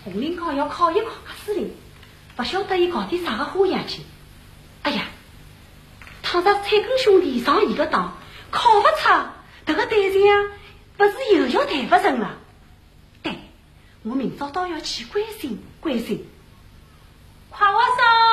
红领高要考一考司令，不晓得伊搞点啥个花样去。哎呀，倘若蔡根兄弟上一个当，考不出，这个对象啊，不是又要谈不成了？对，我明朝倒要去关心关心。 夸我说。